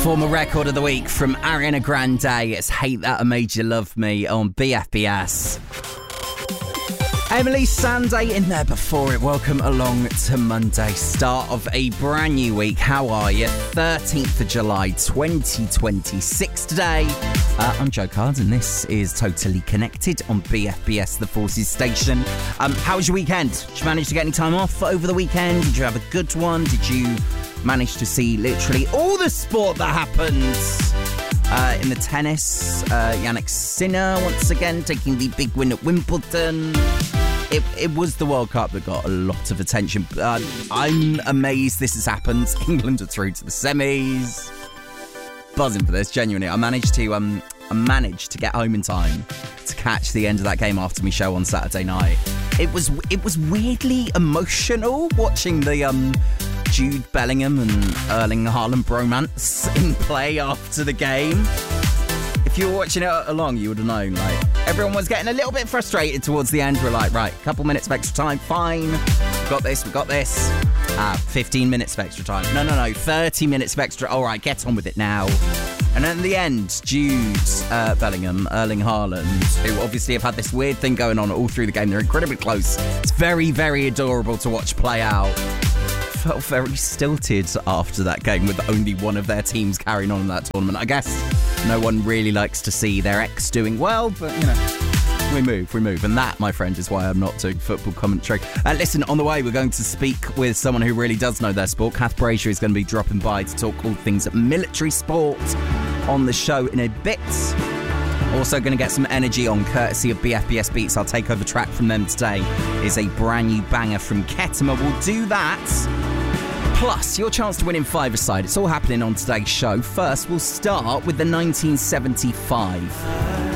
Former record of the week from Ariana Grande. It's Hate That I Made You Love Me on BFBS. Emily Sandé in there before it. Welcome along to Monday, start of a brand new week. How are you? 13th of July 2026 today. I'm Joe Cards and this is Totally Connected on BFBS, the Forces station. How was your weekend? Did you manage to get any time off over the weekend? Did you have a good one? Did you manage to see literally all the sport that happened? In the tennis, Jannik Sinner once again taking the big win at Wimbledon. It was the World Cup that got a lot of attention. I'm amazed this has happened. England are through to the semis. Buzzing for this, genuinely. I managed to get home in time to catch the end of that game after my show on Saturday night. It was weirdly emotional watching the Jude Bellingham and Erling Haaland bromance in play after the game. If you were watching it along, you would have known, like, everyone was getting a little bit frustrated towards the end. We're like, right, a couple minutes of extra time, fine. We've got this. 15 minutes of extra time. No, 30 minutes of extra. All right, get on with it now. And then at the end, Jude Bellingham, Erling Haaland, who obviously have had this weird thing going on all through the game. They're incredibly close. It's very, very adorable to watch play out. Felt very stilted after that game with only one of their teams carrying on in that tournament. I guess no one really likes to see their ex doing well, but, you know, we move. And that, my friend, is why I'm not doing football commentary. Listen, on the way, we're going to speak with someone who really does know their sport. Kath Brazier is going to be dropping by to talk all things military sport on the show in a bit. Also going to get some energy on courtesy of BFBS Beats. Our takeover track from them today is a brand new banger from Ketama. We'll do that. Plus, your chance to win in five-a-side. It's all happening on today's show. First, we'll start with the 1975